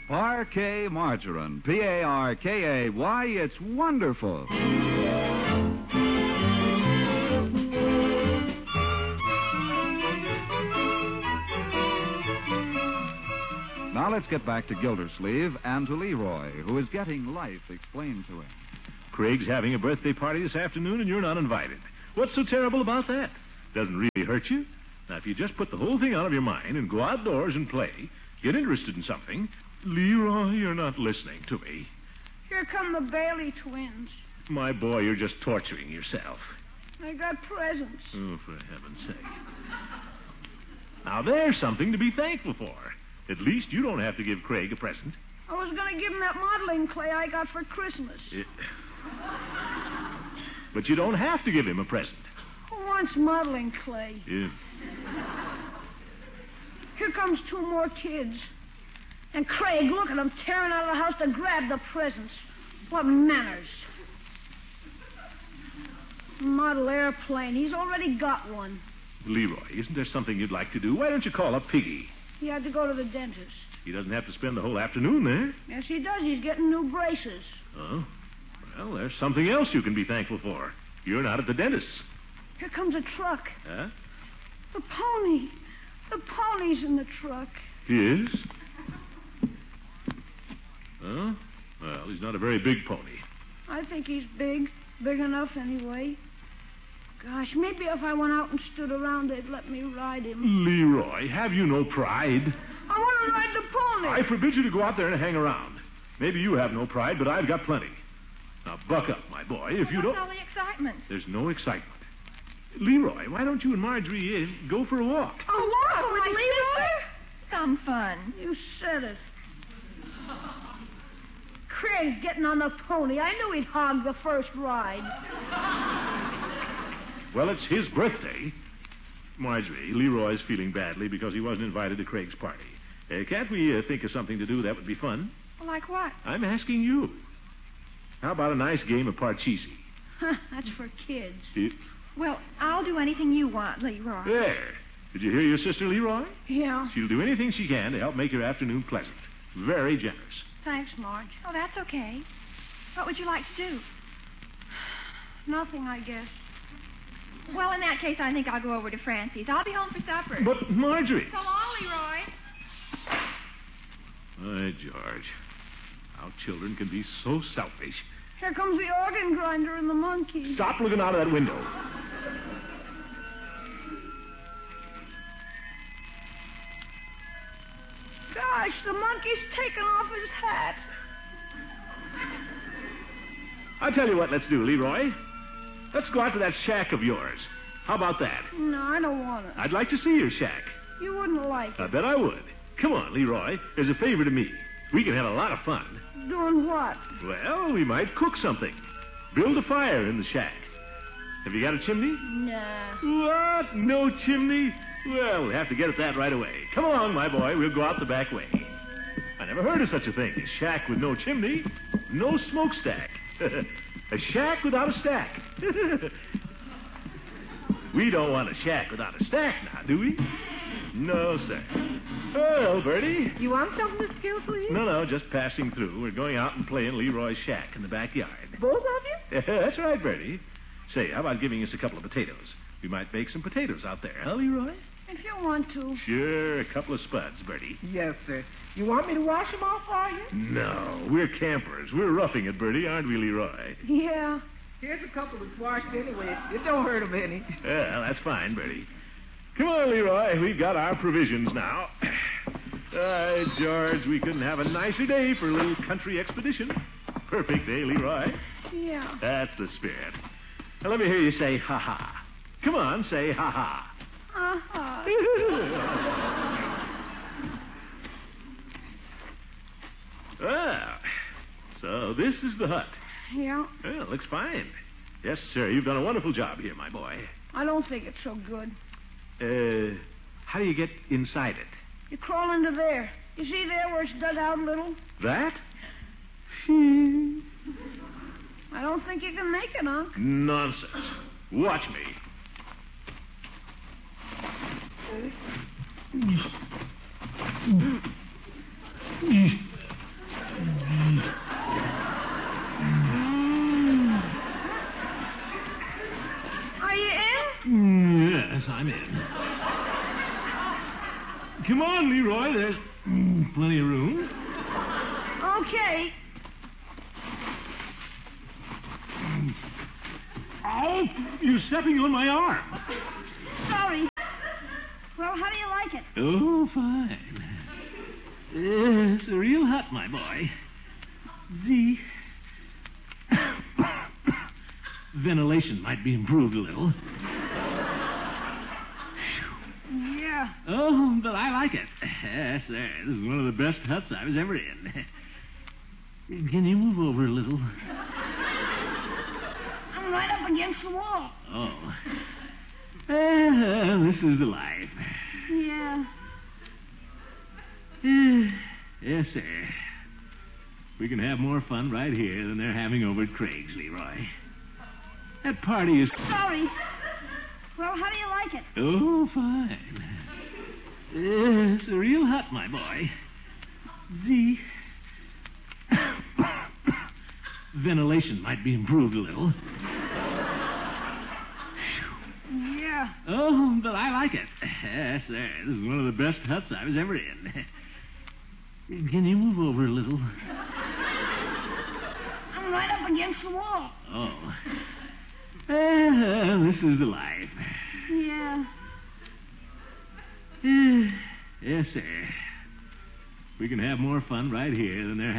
Parquet margarine. Parkay. It's wonderful. Now let's get back to Gildersleeve and to Leroy, who is getting life explained to him. Craig's having a birthday party this afternoon, and you're not invited. What's so terrible about that? Doesn't really hurt you. Now, if you just put the whole thing out of your mind and go outdoors and play, get interested in something... Leroy, you're not listening to me. Here come the Bailey twins. My boy, you're just torturing yourself. They got presents. Oh, for heaven's sake. Now, there's something to be thankful for. At least you don't have to give Craig a present. I was going to give him that modeling clay I got for Christmas. But you don't have to give him a present. Who wants modeling clay? Yeah. Here comes two more kids. And Craig, look at him tearing out of the house to grab the presents. What manners. Model airplane. He's already got one. Leroy, isn't there something you'd like to do? Why don't you call up Piggy? He had to go to the dentist. He doesn't have to spend the whole afternoon there. Yes, he does. He's getting new braces. Oh? Well, there's something else you can be thankful for. You're not at the dentist's. Here comes a truck. Huh? The pony. The pony's in the truck. Yes? Oh? Well, he's not a very big pony. I think he's big. Big enough anyway. Gosh, maybe if I went out and stood around, they'd let me ride him. Leroy, have you no pride? I want to ride the pony. I forbid you to go out there and hang around. Maybe you have no pride, but I've got plenty. Now, buck up, my boy. If you don't... What's all the excitement? There's no excitement. Leroy, why don't you and Marjorie go for a walk? A walk with my Leroy? Some fun. You said it. Craig's getting on the pony. I knew he'd hog the first ride. Well, it's his birthday. Marjorie, Leroy's feeling badly because he wasn't invited to Craig's party. Can't we think of something to do that would be fun? Like what? I'm asking you. How about a nice game of Parcheesi? That's for kids. Well, I'll do anything you want, Leroy. There. Did you hear your sister, Leroy? Yeah. She'll do anything she can to help make your afternoon pleasant. Very generous. Thanks, Marge. Oh, that's okay. What would you like to do? Nothing, I guess. Well, in that case, I think I'll go over to Francie's. I'll be home for supper. But, Marjorie... So long, Leroy. My George. How children can be so selfish. Here comes the organ grinder and the monkey. Stop looking out of that window. Gosh, the monkey's taken off his hat. I'll tell you what let's do, Leroy. Let's go out to that shack of yours. How about that? No, I don't want it. I'd like to see your shack. You wouldn't like it. I bet I would. Come on, Leroy. There's a favor to me. We can have a lot of fun. Doing what? Well, we might cook something. Build a fire in the shack. Have you got a chimney? Nah. What? No chimney? Well, we'll have to get at that right away. Come along, my boy. We'll go out the back way. I never heard of such a thing. A shack with no chimney. No smokestack. A shack without a stack. We don't want a shack without a stack now, do we? No, sir. Well, Bertie. You want something to steal, please? No, just passing through. We're going out and playing Leroy's shack in the backyard. Both of you? That's right, Bertie. Say, how about giving us a couple of potatoes? We might bake some potatoes out there, huh, Leroy? If you want to. Sure, a couple of spuds, Bertie. Yes, sir. You want me to wash them off for you? No, we're campers. We're roughing it, Bertie, aren't we, Leroy? Yeah. Here's a couple that's washed anyway. It don't hurt them any. Well, that's fine, Bertie. Come on, Leroy. We've got our provisions now. George, we couldn't have a nicer day for a little country expedition. Perfect day, Leroy. Yeah. That's the spirit. Now, let me hear you say ha-ha. Come on, say ha-ha. Uh-huh. Well, so this is the hut. Yeah. Well, looks fine. Yes, sir, you've done a wonderful job here, my boy. I don't think it's so good. How do you get inside it? You crawl into there. You see there where it's dug out a little? That? I don't think you can make it, Unc. Nonsense. Watch me. Plenty of room. Okay. Oh, you're stepping on my arm. Sorry. Well, how do you like it? Oh, fine. It's real hot, my boy. Z. Ventilation might be improved a little. Yeah. Oh, but I like it. Yes, sir. This is one of the best huts I was ever in. Can you move over a little? I'm right up against the wall. Oh. Well, this is the life. Yeah. Yes, sir. We can have more fun right here than they're having over at Craig's, Leroy. That party is... Sorry. Well, how do you like it? Oh, fine. It's real hot, my boy. Z. Ventilation might be improved a little. Yeah. Oh, but I like it. Yes, sir. This is one of the best huts I was ever in. Can you move over a little? I'm right up against the wall. Oh. Well, this is the life. Yeah. Yes, sir. We can have more fun right here than they're